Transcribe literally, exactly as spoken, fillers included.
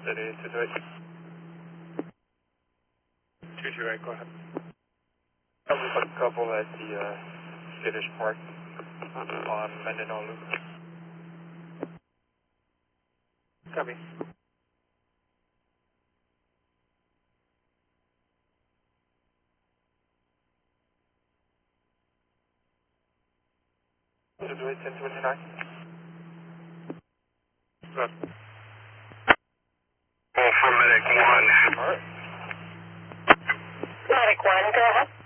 City two two eight. two two eight, go ahead. Uh, we've got a couple at the uh, Skittish Park on Mendenhall Loop. Copy. two two eight, ten twenty-nine. Good. Well, for Medic one. Alright. Medic one, go ahead.